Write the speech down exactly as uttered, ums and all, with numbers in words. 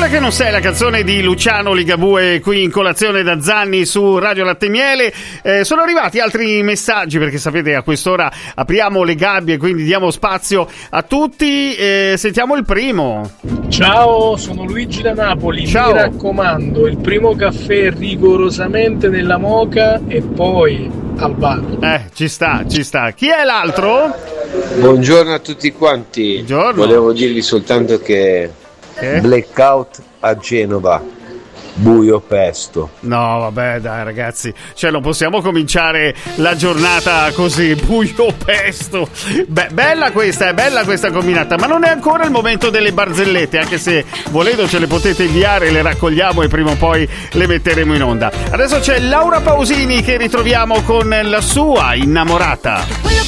quella che non sei, la canzone di Luciano Ligabue qui in Colazione da Zanni su Radio Latte e Miele. Eh, sono arrivati altri messaggi, perché sapete a quest'ora apriamo le gabbie, quindi diamo spazio a tutti. Eh, sentiamo il primo. Ciao, sono Luigi da Napoli. Ciao. Mi raccomando, il primo caffè rigorosamente nella moka e poi al bar. Eh, ci sta, ci sta. Chi è l'altro? Buongiorno a tutti quanti. Buongiorno. Volevo dirvi soltanto che Che? blackout a Genova, buio pesto. No, vabbè, dai ragazzi, cioè non possiamo cominciare la giornata così, buio pesto. Beh, bella questa, è bella questa combinata, ma non è ancora il momento delle barzellette, anche se volendo ce le potete inviare, le raccogliamo e prima o poi le metteremo in onda. Adesso c'è Laura Pausini che ritroviamo con la sua innamorata.